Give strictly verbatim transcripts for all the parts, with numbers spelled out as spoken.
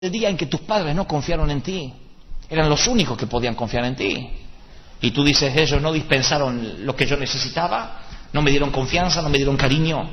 El día en que tus padres no confiaron en ti, eran los únicos que podían confiar en ti. Y tú dices, ellos no dispensaron lo que yo necesitaba, no me dieron confianza, no me dieron cariño.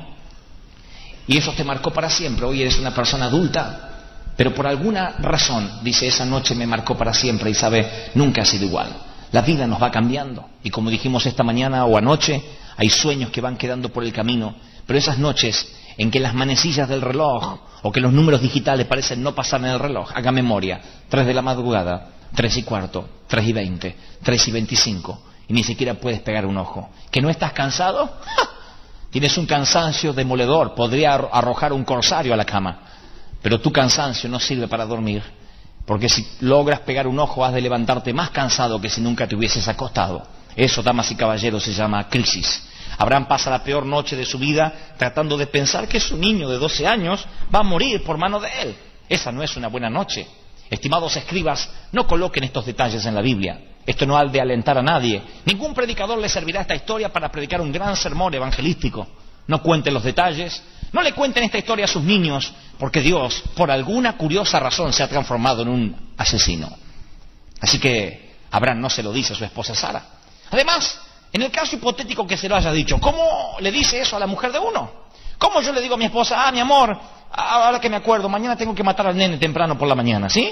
Y eso te marcó para siempre. Hoy eres una persona adulta, pero por alguna razón, dice, esa noche me marcó para siempre y sabe, nunca ha sido igual. La vida nos va cambiando. Y como dijimos esta mañana o anoche, hay sueños que van quedando por el camino, pero esas noches en que las manecillas del reloj o que los números digitales parecen no pasar en el reloj, haga memoria, tres de la madrugada, tres y cuarto, tres y veinte, tres y veinticinco, y ni siquiera puedes pegar un ojo. ¿Que no estás cansado? ¡Ja! Tienes un cansancio demoledor, podría arrojar un corsario a la cama, pero tu cansancio no sirve para dormir, porque si logras pegar un ojo has de levantarte más cansado que si nunca te hubieses acostado. Eso, damas y caballeros, se llama crisis. Abraham pasa la peor noche de su vida tratando de pensar que su niño de doce años va a morir por mano de él. Esa no es una buena noche. Estimados escribas, no coloquen estos detalles en la Biblia. Esto no ha de alentar a nadie. Ningún predicador le servirá esta historia para predicar un gran sermón evangelístico. No cuenten los detalles, no le cuenten esta historia a sus niños, porque Dios, por alguna curiosa razón, se ha transformado en un asesino. Así que Abraham no se lo dice a su esposa Sara. Además, en el caso hipotético que se lo haya dicho, ¿cómo le dice eso a la mujer de uno? ¿Cómo yo le digo a mi esposa, ah, mi amor, ahora que me acuerdo, mañana tengo que matar al nene temprano por la mañana, ¿sí?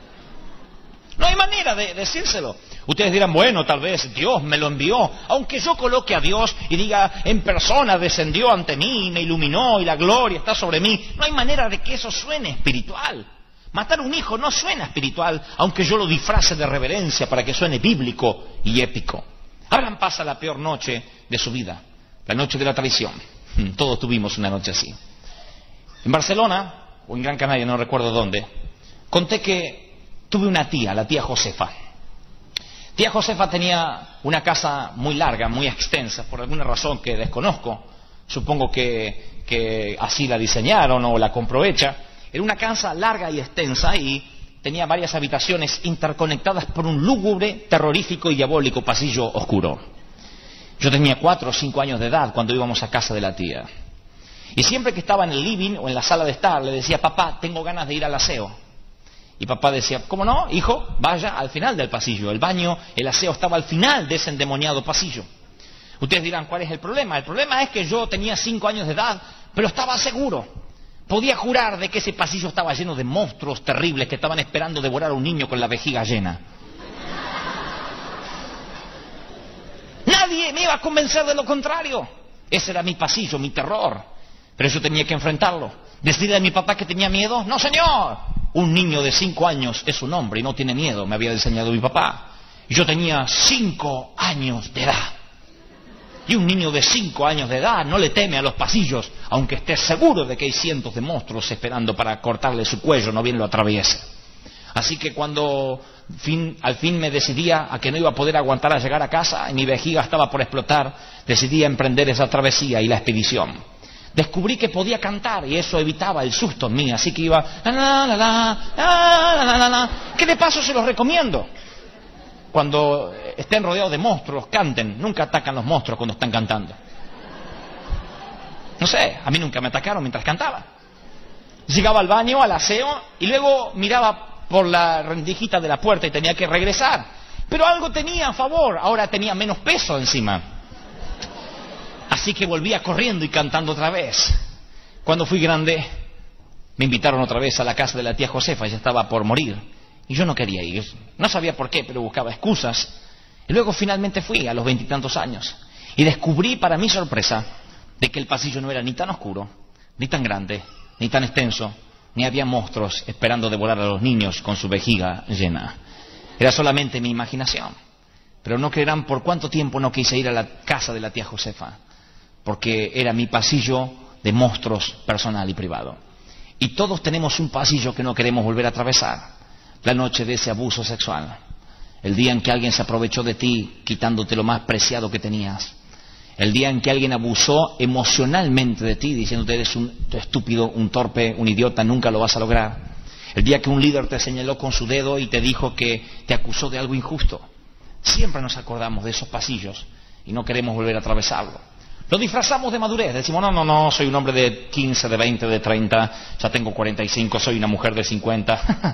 No hay manera de decírselo. Ustedes dirán, bueno, tal vez Dios me lo envió, aunque yo coloque a Dios y diga, en persona descendió ante mí, me iluminó y la gloria está sobre mí. No hay manera de que eso suene espiritual. Matar un hijo no suena espiritual, aunque yo lo disfrace de reverencia para que suene bíblico y épico. Abraham pasa la peor noche de su vida, la noche de la traición. Todos tuvimos una noche así. En Barcelona, o en Gran Canaria, no recuerdo dónde, conté que tuve una tía, la tía Josefa. Tía Josefa tenía una casa muy larga, muy extensa, por alguna razón que desconozco. Supongo que, que así la diseñaron o la compró hecha. Era una casa larga y extensa y tenía varias habitaciones interconectadas por un lúgubre, terrorífico y diabólico pasillo oscuro. Yo tenía cuatro o cinco años de edad cuando íbamos a casa de la tía. Y siempre que estaba en el living o en la sala de estar, le decía, papá, tengo ganas de ir al aseo. Y papá decía, ¿cómo no, hijo? Vaya al final del pasillo. El baño, el aseo estaba al final de ese endemoniado pasillo. Ustedes dirán, ¿cuál es el problema? El problema es que yo tenía cinco años de edad, pero estaba seguro. Podía jurar de que ese pasillo estaba lleno de monstruos terribles que estaban esperando devorar a un niño con la vejiga llena. Nadie me iba a convencer de lo contrario. Ese era mi pasillo, mi terror. Pero yo tenía que enfrentarlo. ¿Decirle a mi papá que tenía miedo? ¡No, señor! Un niño de cinco años es un hombre y no tiene miedo, me había enseñado mi papá. Y yo tenía cinco años de edad. Y un niño de cinco años de edad no le teme a los pasillos, aunque esté seguro de que hay cientos de monstruos esperando para cortarle su cuello, no bien lo atraviese. Así que cuando fin, al fin me decidía a que no iba a poder aguantar a llegar a casa y mi vejiga estaba por explotar, decidí emprender esa travesía y la expedición. Descubrí que podía cantar y eso evitaba el susto en mí, así que iba la la la la la la la la, que de paso se los recomiendo. Cuando estén rodeados de monstruos, canten. Nunca atacan los monstruos cuando están cantando. No sé, a mí nunca me atacaron mientras cantaba. Llegaba al baño, al aseo, y luego miraba por la rendijita de la puerta y tenía que regresar. Pero algo tenía a favor, ahora tenía menos peso encima. Así que volvía corriendo y cantando otra vez. Cuando fui grande, me invitaron otra vez a la casa de la tía Josefa, ella estaba por morir. Y yo no quería ir, no sabía por qué, pero buscaba excusas. Y luego finalmente fui a los veintitantos años. Y descubrí para mi sorpresa de que el pasillo no era ni tan oscuro, ni tan grande, ni tan extenso, ni había monstruos esperando devorar a los niños con su vejiga llena. Era solamente mi imaginación. Pero no creerán por cuánto tiempo no quise ir a la casa de la tía Josefa, porque era mi pasillo de monstruos personal y privado. Y todos tenemos un pasillo que no queremos volver a atravesar. La noche de ese abuso sexual, el día en que alguien se aprovechó de ti quitándote lo más preciado que tenías, el día en que alguien abusó emocionalmente de ti diciéndote eres un estúpido, un torpe, un idiota, nunca lo vas a lograr, el día que un líder te señaló con su dedo y te dijo que te acusó de algo injusto. Siempre nos acordamos de esos pasillos y no queremos volver a atravesarlo. Lo disfrazamos de madurez, decimos, no, no, no, soy un hombre de quince, de veinte, de treinta, ya tengo cuarenta y cinco, soy una mujer de cincuenta.